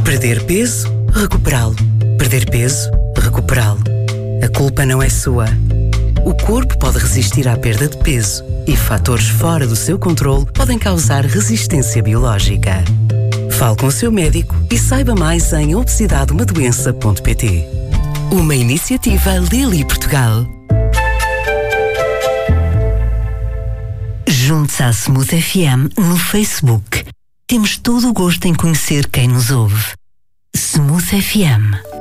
Perder peso, recuperá-lo. Perder peso, recuperá-lo. A culpa não é sua. O corpo pode resistir à perda de peso e fatores fora do seu controle podem causar resistência biológica. Fale com o seu médico e saiba mais em obesidadeumadoença.pt. Uma iniciativa Lilly Portugal. Junte-se à Smooth FM no Facebook. Temos todo o gosto em conhecer quem nos ouve. Smooth FM.